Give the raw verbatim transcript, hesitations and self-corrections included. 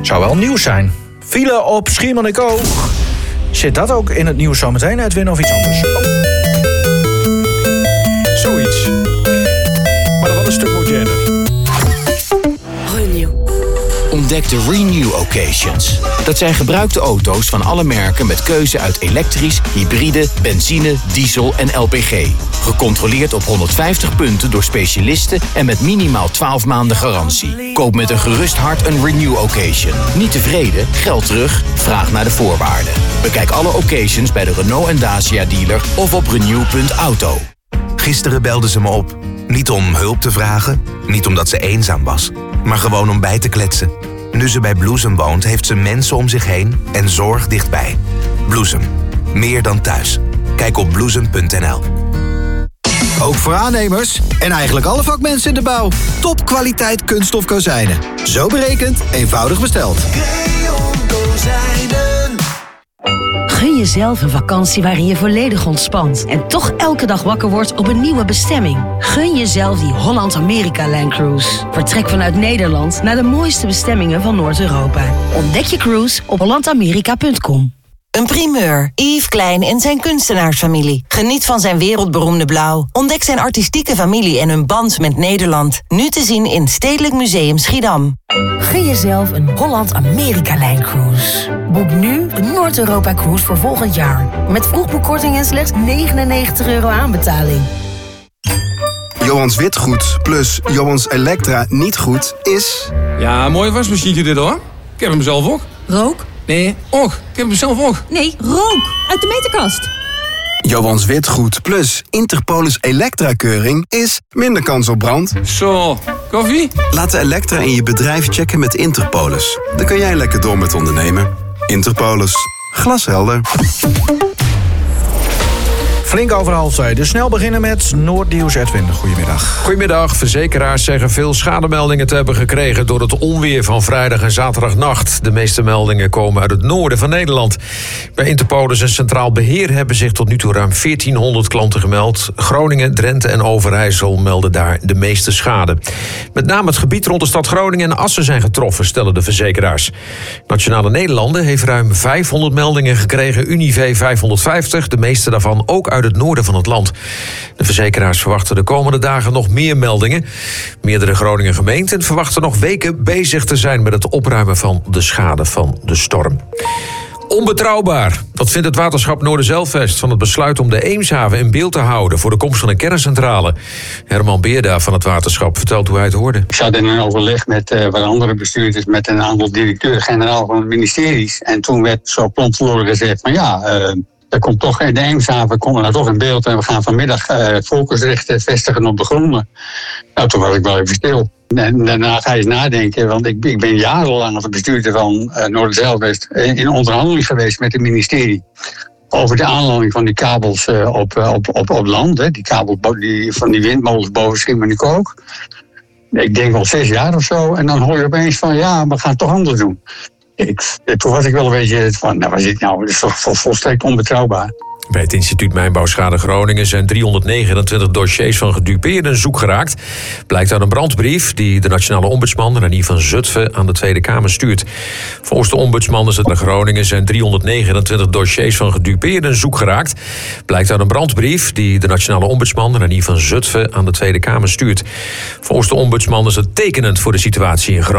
Zou wel nieuws zijn. File op Schiermonnikoog. Zit dat ook in het nieuws zometeen, Edwin, of iets anders? Oh. Zoiets. Maar dan wel een stuk moderner. Renew. Ontdek de Renew Occasions. Dat zijn gebruikte auto's van alle merken met keuze uit elektrisch, hybride, benzine, diesel en L P G. Gecontroleerd op honderdvijftig punten door specialisten en met minimaal twaalf maanden garantie. Koop met een gerust hart een Renew Occasion. Niet tevreden? Geld terug? Vraag naar de voorwaarden. Bekijk alle occasions bij de Renault en Dacia dealer of op renew punt auto. Gisteren belde ze me op. Niet om hulp te vragen, niet omdat ze eenzaam was, maar gewoon om bij te kletsen. Nu ze bij Bloesem woont, heeft ze mensen om zich heen en zorg dichtbij. Bloesem. Meer dan thuis. Kijk op bloesem punt n l. Ook voor aannemers en eigenlijk alle vakmensen in de bouw. Topkwaliteit kunststof kozijnen. Zo berekend, eenvoudig besteld. Gun jezelf een vakantie waarin je volledig ontspant en toch elke dag wakker wordt op een nieuwe bestemming. Gun jezelf die Holland-Amerika-Line Cruise. Vertrek vanuit Nederland naar de mooiste bestemmingen van Noord-Europa. Ontdek je cruise op holland amerika punt com. Een primeur. Yves Klein en zijn kunstenaarsfamilie. Geniet van zijn wereldberoemde blauw. Ontdek zijn artistieke familie en hun band met Nederland. Nu te zien in Stedelijk Museum Schiedam. Gun jezelf een Holland-Amerika-Line Cruise. Boek nu een Noord-Europa-cruise voor volgend jaar. Met vroegboekkorting en slechts negenennegentig euro aanbetaling. Johans Witgoed plus Johans Elektra niet goed is... Ja, mooi wasmachientje dit hoor. Ik heb hem zelf ook. Rook? Nee, och. Ik heb hem zelf ook. Nee, rook. Uit de meterkast. Johans Witgoed plus Interpolis Elektra-keuring is minder kans op brand. Zo, koffie? Laat de Elektra in je bedrijf checken met Interpolis. Dan kun jij lekker door met ondernemen. Interpolis. Glashelder. Flink over half twee. Dus snel beginnen met Noordnieuws. Edwin, goedemiddag. Goedemiddag. Verzekeraars zeggen veel schademeldingen te hebben gekregen door het onweer van vrijdag en zaterdagnacht. De meeste meldingen komen uit het noorden van Nederland. Bij Interpolis en Centraal Beheer hebben zich tot nu toe ruim veertienhonderd klanten gemeld. Groningen, Drenthe en Overijssel melden daar de meeste schade. Met name het gebied rond de stad Groningen en Assen zijn getroffen, stellen de verzekeraars. Nationale Nederlanden heeft ruim vijfhonderd meldingen gekregen. Unive vijfhonderdvijftig, de meeste daarvan ook uit het noorden van het land. De verzekeraars verwachten de komende dagen nog meer meldingen. Meerdere Groningen gemeenten verwachten nog weken bezig te zijn met het opruimen van de schade van de storm. Onbetrouwbaar. Dat vindt het waterschap Noorderzeilvest van het besluit om de Eemshaven in beeld te houden voor de komst van een kerncentrale. Herman Beerda van het waterschap vertelt hoe hij het hoorde. Ik zat in een overleg met uh, wat andere bestuurders, met een aantal directeur-generaal van de ministeries. En toen werd zo promptverloren gezegd van ja, uh, er komt toch in de Eemshaven komen er toch in beeld en we gaan vanmiddag uh, focusrichten vestigen op de gronden. Nou, toen was ik wel even stil. En daarna ga je eens nadenken, want ik, ik ben jarenlang als bestuurder van uh, Noorderzeilvest in onderhandeling geweest met het ministerie over de aanlanding van die kabels uh, op, op, op, op land. Hè. Die kabels die, van die windmolens boven Schiermonnikoog. Ik denk al zes jaar of zo. En dan hoor je opeens van ja, we gaan het toch anders doen. Ik, toen was ik wel een beetje van, nou, wat is dit nou? Dat is toch vol, volstrekt onbetrouwbaar. Bij het instituut Mijnbouwschade Groningen zijn driehonderdnegenentwintig dossiers van gedupeerden zoek geraakt. Blijkt uit een brandbrief die de nationale ombudsman Ranier van Zutphen aan de Tweede Kamer stuurt. Volgens de ombudsman is het in Groningen zijn driehonderdnegenentwintig dossiers van gedupeerden zoek geraakt. Blijkt uit een brandbrief die de nationale ombudsman Ranier van Zutphen aan de Tweede Kamer stuurt. Volgens de ombudsman is het tekenend voor de situatie in Groningen.